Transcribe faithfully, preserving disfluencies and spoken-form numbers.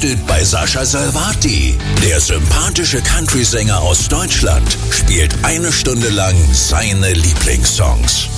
steht bei Sascha Salvati. Der sympathische Country-Sänger aus Deutschland spielt eine Stunde lang seine Lieblingssongs.